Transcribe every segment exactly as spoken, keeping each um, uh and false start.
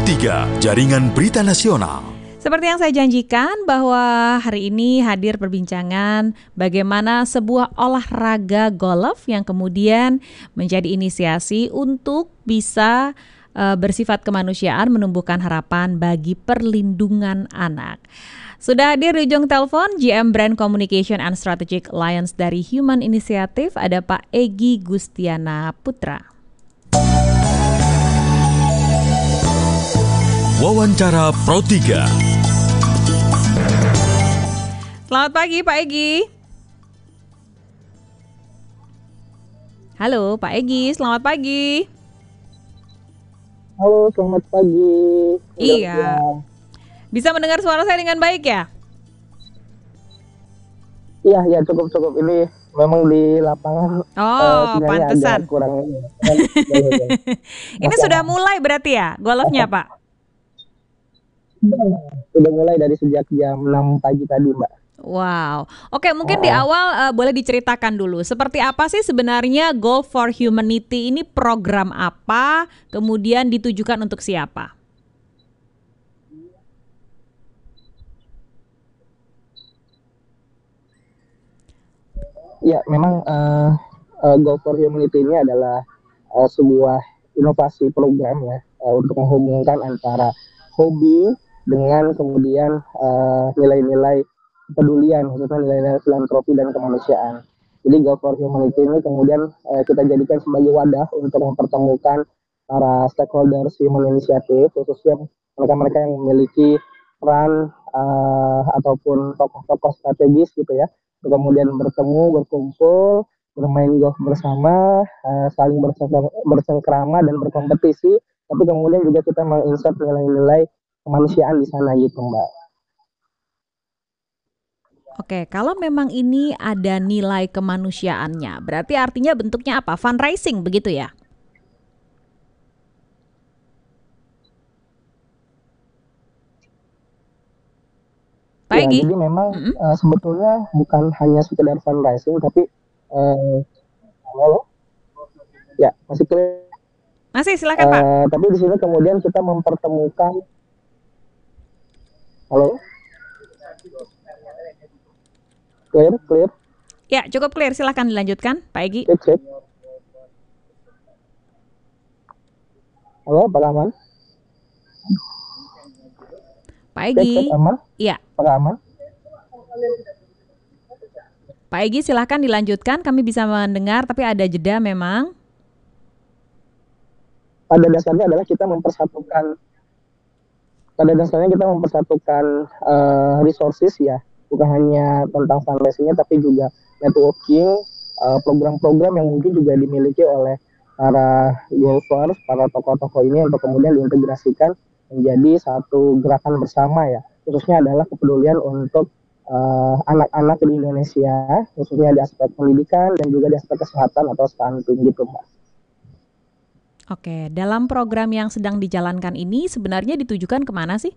tiga, Jaringan Berita Nasional. Seperti yang saya janjikan bahwa hari ini hadir perbincangan bagaimana sebuah olahraga golf yang kemudian menjadi inisiasi untuk bisa uh, bersifat kemanusiaan, menumbuhkan harapan bagi perlindungan anak. Sudah hadir di ujung telepon G M Brand Communication and Strategic Alliance dari Human Initiative, ada Pak Egy Gustiana Putra. Wawancara Pro tiga. Selamat pagi Pak Egy. Halo Pak Egy, selamat pagi. Halo, selamat pagi. Iya. Bisa mendengar suara saya dengan baik ya? Iya, ya cukup-cukup. Ini memang di lapangan. Oh, uh, pantesan. Kurang ini. Ini sudah mulai berarti ya golfnya, Pak? Sudah mulai dari sejak jam enam pagi tadi, Mbak. Wow. Oke, mungkin oh. di awal uh, boleh diceritakan dulu. Seperti apa sih sebenarnya Golf for Humanity ini, program apa? Kemudian ditujukan untuk siapa? Ya, memang uh, uh, Golf for Humanity ini adalah uh, sebuah inovasi program ya uh, untuk menghubungkan antara hobi dengan kemudian uh, nilai-nilai kepedulian, khususnya nilai-nilai filantropi dan kemanusiaan. Jadi Golf for Humanity ini kemudian uh, kita jadikan sebagai wadah untuk mempertemukan para stakeholders human initiative, khususnya mereka-mereka yang memiliki peran uh, ataupun tokoh-tokoh strategis gitu ya, kemudian bertemu, berkumpul, bermain golf bersama, uh, saling bersengkrama dan berkompetisi, tapi kemudian juga kita menginsert nilai-nilai kemanusiaan di sana gitu, Mbak. Oke, kalau memang ini ada nilai kemanusiaannya, berarti artinya bentuknya apa? Fundraising begitu ya? Ya, jadi memang mm-hmm. uh, sebetulnya bukan hanya sekedar fundraising, tapi uh, halo, ya masih clear. Masih, silakan uh, Pak. Tapi di sini kemudian kita mempertemukan, halo, clear, clear. Ya, cukup clear. Silakan dilanjutkan, Pak Egy. Cek, cek. Halo, Pak Aman. Pak Egy, iya. Pak Aman. Pak Egy, silahkan dilanjutkan. Kami bisa mendengar, tapi ada jeda memang. Pada dasarnya adalah kita mempersatukan, pada dasarnya kita mempersatukan uh, resources ya, bukan hanya tentang fundraising-nya, tapi juga networking, uh, program-program yang mungkin juga dimiliki oleh para golfers, para tokoh-tokoh ini untuk kemudian diintegrasikan menjadi satu gerakan bersama ya, khususnya adalah kepedulian untuk uh, anak-anak di Indonesia, khususnya di aspek pendidikan dan juga di aspek kesehatan atau stunting gitu, Mbak. Oke, dalam program yang sedang dijalankan ini sebenarnya ditujukan kemana sih?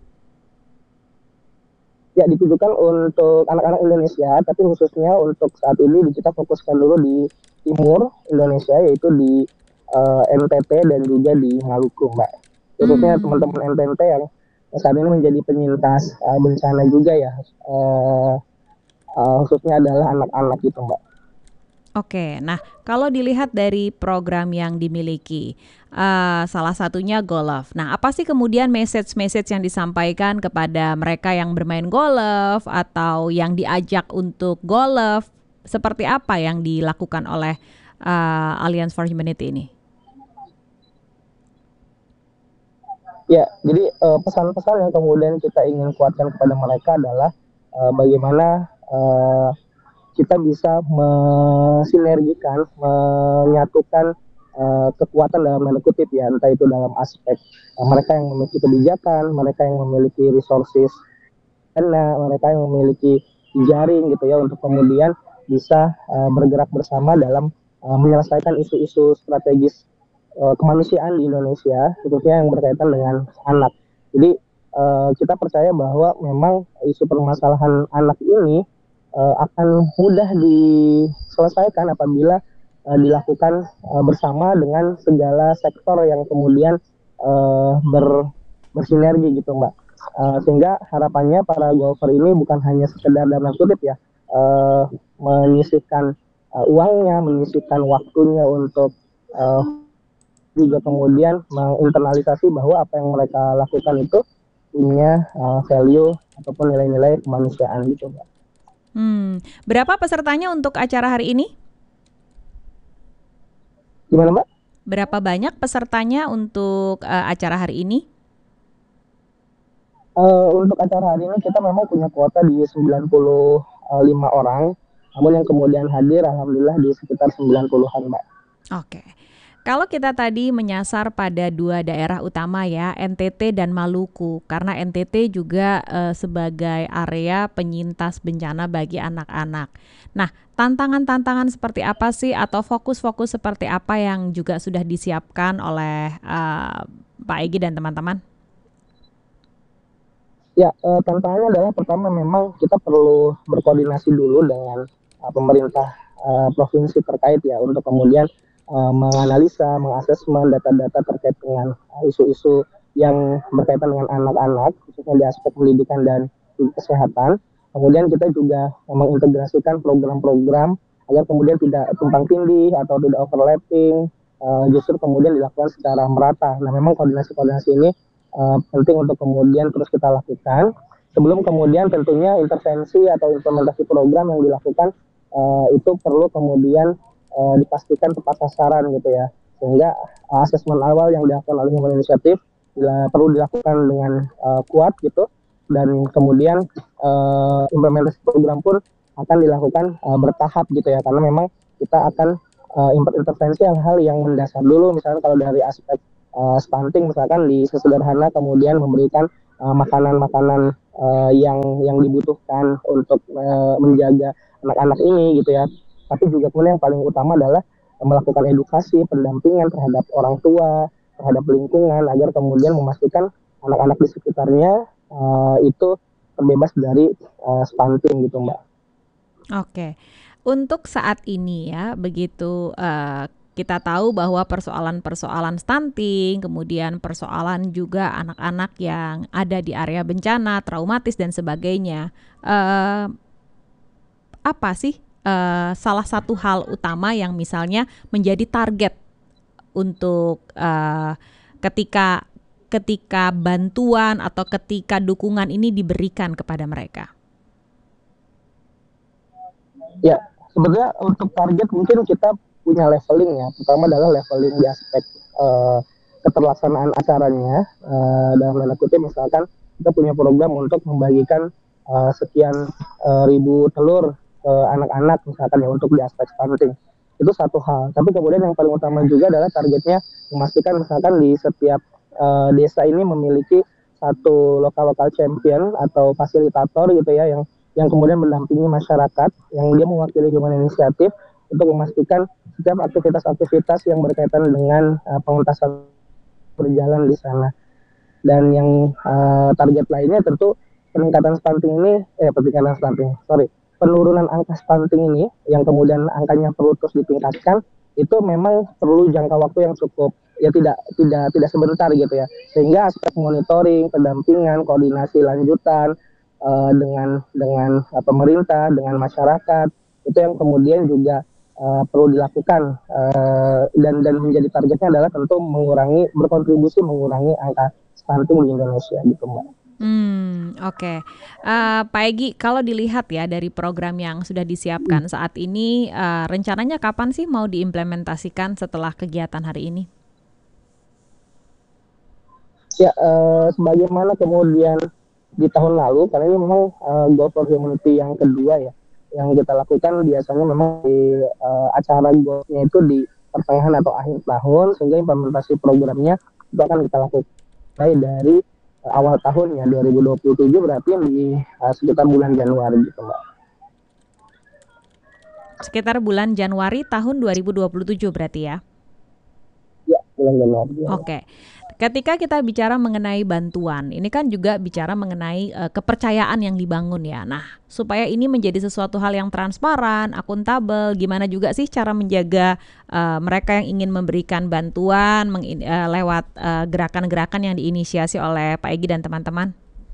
Ya, ditujukan untuk anak-anak Indonesia, tapi khususnya untuk saat ini kita fokuskan dulu di timur Indonesia, yaitu di uh, N T T dan juga di Maluku, Mbak. Khususnya hmm. teman-teman N T T yang saat ini menjadi penyintas uh, bencana juga ya, uh, uh, khususnya adalah anak-anak gitu, Mbak. Oke, nah kalau dilihat dari program yang dimiliki, uh, salah satunya golf. Nah, apa sih kemudian message-message yang disampaikan kepada mereka yang bermain golf atau yang diajak untuk golf? Seperti apa yang dilakukan oleh uh, Alliance for Humanity ini? Ya, jadi uh, pesan-pesan yang kemudian kita ingin kuatkan kepada mereka adalah uh, bagaimana uh, kita bisa mensinergikan, menyatukan uh, kekuatan dalam tanda kutip ya, entah itu dalam aspek uh, mereka yang memiliki kebijakan, mereka yang memiliki resources, dana, mereka yang memiliki jaring gitu ya, untuk kemudian bisa uh, bergerak bersama dalam uh, menyelesaikan isu-isu strategis uh, kemanusiaan di Indonesia, khususnya yang berkaitan dengan anak. Jadi uh, kita percaya bahwa memang isu permasalahan anak ini Uh, akan mudah diselesaikan apabila uh, dilakukan uh, bersama dengan segala sektor yang kemudian uh, ber, bersinergi gitu Mbak. Uh, sehingga harapannya para golfer ini bukan hanya sekedar dalam kutip ya uh, menyisihkan uh, uangnya, menyisihkan waktunya untuk uh, juga kemudian menginternalisasi bahwa apa yang mereka lakukan itu punya uh, value ataupun nilai-nilai kemanusiaan gitu Mbak. Hmm, berapa pesertanya untuk acara hari ini? Gimana Mbak? Berapa banyak pesertanya untuk uh, acara hari ini? Uh, untuk acara hari ini kita memang punya kuota di sembilan puluh lima orang, namun yang kemudian hadir alhamdulillah di sekitar sembilan puluhan Mbak. Oke. Kalau kita tadi menyasar pada dua daerah utama ya, N T T dan Maluku, karena N T T juga uh, sebagai area penyintas bencana bagi anak-anak. Nah, tantangan-tantangan seperti apa sih atau fokus-fokus seperti apa yang juga sudah disiapkan oleh uh, Pak Egy dan teman-teman? Ya, uh, tantangannya adalah pertama memang kita perlu berkoordinasi dulu dengan uh, pemerintah uh, provinsi terkait ya untuk kemudian Uh, menganalisa, mengasesmen data-data terkait dengan uh, isu-isu yang berkaitan dengan anak-anak, khususnya di aspek pendidikan dan kesehatan. Kemudian kita juga mengintegrasikan program-program agar kemudian tidak tumpang tindih atau tidak overlapping, uh, justru kemudian dilakukan secara merata. Nah, memang koordinasi-koordinasi ini uh, penting untuk kemudian terus kita lakukan. Sebelum kemudian tentunya intervensi atau implementasi program yang dilakukan uh, itu perlu kemudian Uh, dipastikan tepat sasaran gitu ya, sehingga uh, asesmen awal yang dilakukan oleh Human Initiative bila perlu dilakukan dengan uh, kuat gitu, dan kemudian uh, implementasi program pun akan dilakukan uh, bertahap gitu ya, karena memang kita akan uh, intervensi hal-hal yang mendasar dulu, misalnya kalau dari aspek uh, stunting misalkan di sesederhana kemudian memberikan uh, makanan-makanan uh, yang yang dibutuhkan untuk uh, menjaga anak-anak ini gitu ya. Tapi juga kemudian yang paling utama adalah melakukan edukasi, pendampingan terhadap orang tua, terhadap lingkungan, agar kemudian memastikan anak-anak di sekitarnya uh, itu terbebas dari uh, stunting gitu Mbak. Oke, untuk saat ini ya, begitu uh, kita tahu bahwa persoalan-persoalan stunting, kemudian persoalan juga anak-anak yang ada di area bencana, traumatis dan sebagainya, uh, apa sih Uh, salah satu hal utama yang misalnya menjadi target untuk uh, ketika ketika bantuan atau ketika dukungan ini diberikan kepada mereka? Ya, sebenarnya untuk target mungkin kita punya leveling ya. Pertama adalah leveling di aspek uh, keterlaksanaan acaranya. Uh, dalam tanda kutip misalkan kita punya program untuk membagikan uh, sekian uh, ribu telur ke anak-anak misalkan ya untuk di aspek stunting, itu satu hal. Tapi kemudian yang paling utama juga adalah targetnya memastikan misalkan di setiap uh, desa ini memiliki satu lokal-lokal champion atau fasilitator gitu ya, yang yang kemudian mendampingi masyarakat, yang dia mewakili Human Initiative untuk memastikan setiap aktivitas-aktivitas yang berkaitan dengan uh, pengentasan berjalan di sana. Dan yang uh, target lainnya tentu peningkatan stunting ini, eh peningkatan stunting, sorry penurunan angka stunting ini yang kemudian angkanya perlu terus ditingkatkan, itu memang perlu jangka waktu yang cukup ya, tidak tidak tidak sebentar gitu ya, sehingga aspek monitoring, pendampingan, koordinasi lanjutan uh, dengan dengan uh, pemerintah, dengan masyarakat, itu yang kemudian juga uh, perlu dilakukan, uh, dan dan menjadi targetnya adalah tentu mengurangi, berkontribusi mengurangi angka stunting di Indonesia gitu Mbak. Hmm, oke. Okay. Uh, Pak Egy, kalau dilihat ya dari program yang sudah disiapkan saat ini, uh, rencananya kapan sih mau diimplementasikan setelah kegiatan hari ini? Ya, uh, sebagaimana kemudian di tahun lalu, karena ini memang uh, Golf for Humanity yang kedua ya, yang kita lakukan biasanya memang di uh, acara golfnya itu di pertengahan atau akhir tahun, sehingga implementasi programnya itu akan kita lakukan mulai dari awal tahun ya dua ribu dua puluh tujuh, berarti di uh, sekitar bulan Januari gitu Mbak. Sekitar bulan Januari tahun dua ribu dua puluh tujuh berarti ya? Ya, bulan Januari. Oke. ketika kita bicara mengenai bantuan, ini kan juga bicara mengenai uh, kepercayaan yang dibangun ya. Nah, supaya ini menjadi sesuatu hal yang transparan, akuntabel, gimana juga sih cara menjaga uh, mereka yang ingin memberikan bantuan meng- uh, lewat uh, gerakan-gerakan yang diinisiasi oleh Pak Egy dan teman-teman?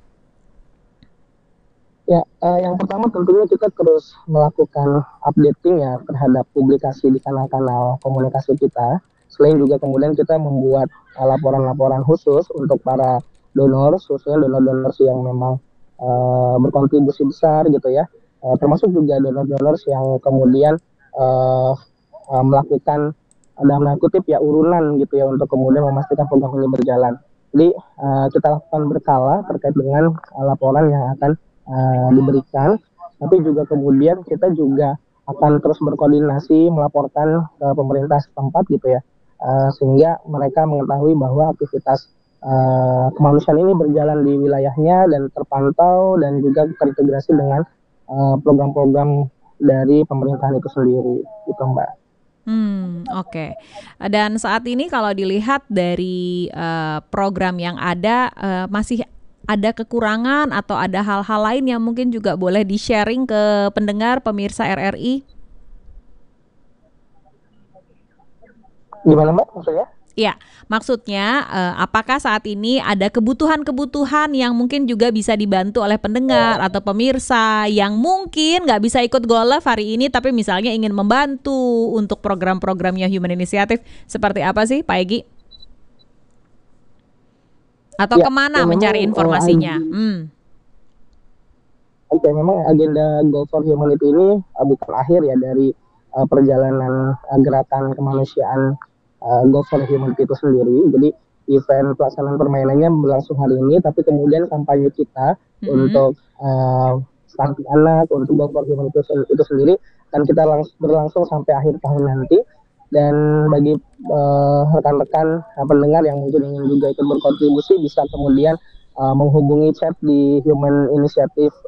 Ya, uh, yang pertama tentunya kita terus melakukan updating ya terhadap publikasi di kanal-kanal komunikasi kita. Selain juga kemudian kita membuat uh, laporan-laporan khusus untuk para donor, khususnya donor-donor yang memang uh, berkontribusi besar gitu ya. Uh, termasuk juga donor-donor yang kemudian uh, uh, melakukan uh, dalam tanda kutip ya urunan gitu ya untuk kemudian memastikan program ini berjalan. Jadi uh, kita lakukan berkala terkait dengan uh, laporan yang akan Uh, diberikan, tapi juga kemudian kita juga akan terus berkoordinasi melaporkan ke pemerintah setempat gitu ya, uh, sehingga mereka mengetahui bahwa aktivitas uh, kemanusiaan ini berjalan di wilayahnya dan terpantau dan juga terintegrasi dengan uh, program-program dari pemerintahan itu sendiri, gitu Mbak. Hmm, oke. Okay. Dan saat ini kalau dilihat dari uh, program yang ada, uh, masih ada kekurangan atau ada hal-hal lain yang mungkin juga boleh di-sharing ke pendengar pemirsa R R I? Gimana Mbak maksudnya? Ya, maksudnya eh, apakah saat ini ada kebutuhan-kebutuhan yang mungkin juga bisa dibantu oleh pendengar atau pemirsa yang mungkin nggak bisa ikut golf hari ini tapi misalnya ingin membantu untuk program-programnya Human Initiative, seperti apa sih Pak Egy? Atau ya, kemana ya mencari informasinya? Uh, hmm. Oke, okay, memang agenda Go for Humanity ini uh, bukan akhir ya dari uh, perjalanan uh, gerakan kemanusiaan uh, Go for Humanity itu sendiri. Jadi event pelaksanaan permainannya berlangsung hari ini, tapi kemudian kampanye kita mm-hmm. untuk uh, stunting anak, untuk Go for Humanity itu sendiri akan kita langs- berlangsung sampai akhir tahun nanti. Dan bagi uh, rekan-rekan uh, pendengar yang mungkin ingin juga ikut berkontribusi bisa kemudian uh, menghubungi chat di Human Initiative